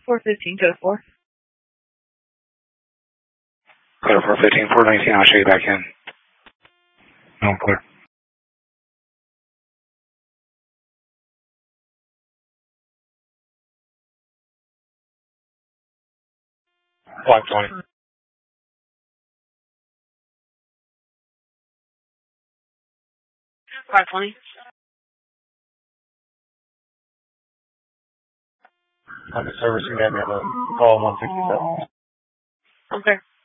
415, code 4. Code 415, 419, I'll show you back in. No, clear. Block 20. Block 20. On the service, you have me on the call 167. Okay.